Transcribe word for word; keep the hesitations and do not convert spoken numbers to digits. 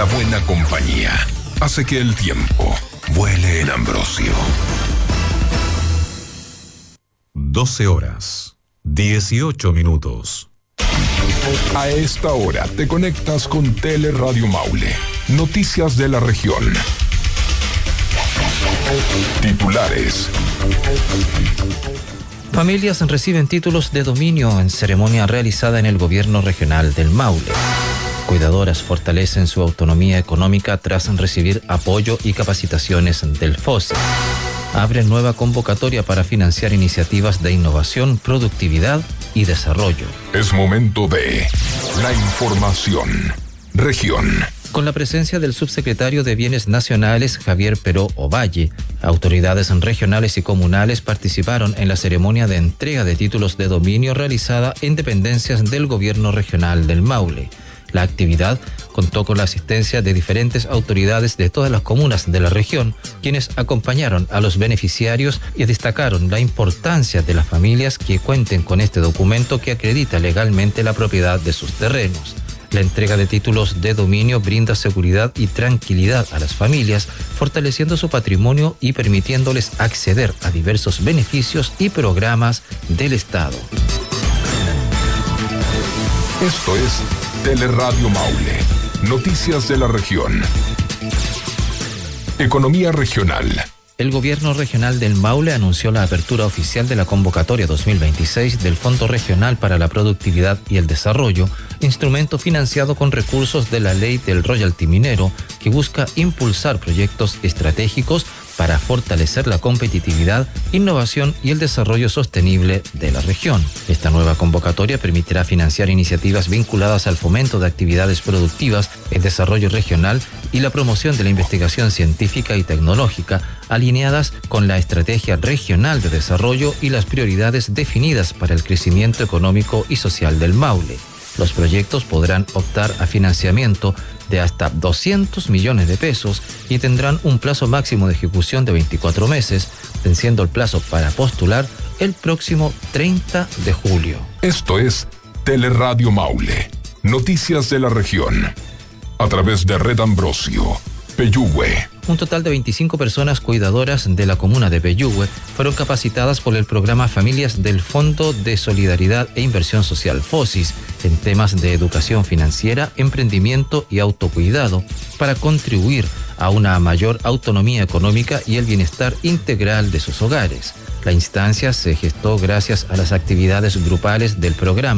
La buena compañía hace que el tiempo vuele en Ambrosio. doce horas, dieciocho minutos. A esta hora te conectas con Teleradio Maule. Noticias de la región. Titulares. Familias reciben títulos de dominio en ceremonia realizada en el gobierno regional del Maule. Cuidadoras fortalecen su autonomía económica tras recibir apoyo y capacitaciones del FOSI. Abre nueva convocatoria para financiar iniciativas de innovación, productividad y desarrollo. Es momento de la información. Región. Con la presencia del subsecretario de Bienes Nacionales, Javier Peró Ovalle, autoridades regionales y comunales participaron en la ceremonia de entrega de títulos de dominio realizada en dependencias del gobierno regional del Maule. La actividad contó con la asistencia de diferentes autoridades de todas las comunas de la región, quienes acompañaron a los beneficiarios y destacaron la importancia de las familias que cuenten con este documento que acredita legalmente la propiedad de sus terrenos. La entrega de títulos de dominio brinda seguridad y tranquilidad a las familias, fortaleciendo su patrimonio y permitiéndoles acceder a diversos beneficios y programas del Estado. Esto es Teleradio Maule. Noticias de la región. Economía regional. El gobierno regional del Maule anunció la apertura oficial de la convocatoria dos mil veintiséis del Fondo Regional para la Productividad y el Desarrollo, instrumento financiado con recursos de la Ley del Royalty Minero, que busca impulsar proyectos estratégicos para fortalecer la competitividad, innovación y el desarrollo sostenible de la región. Esta nueva convocatoria permitirá financiar iniciativas vinculadas al fomento de actividades productivas, el desarrollo regional y la promoción de la investigación científica y tecnológica, alineadas con la Estrategia Regional de Desarrollo y las prioridades definidas para el crecimiento económico y social del Maule. Los proyectos podrán optar a financiamiento de hasta doscientos millones de pesos y tendrán un plazo máximo de ejecución de veinticuatro meses, venciendo el plazo para postular el próximo treinta de julio. Esto es Teleradio Maule. Noticias de la región. A través de Red Ambrosio. Peyúgue. Un total de veinticinco personas cuidadoras de la comuna de Peyúgue fueron capacitadas por el programa Familias del Fondo de Solidaridad e Inversión Social FOSIS en temas de educación financiera, emprendimiento y autocuidado para contribuir a una mayor autonomía económica y el bienestar integral de sus hogares. La instancia se gestó gracias a las actividades grupales del programa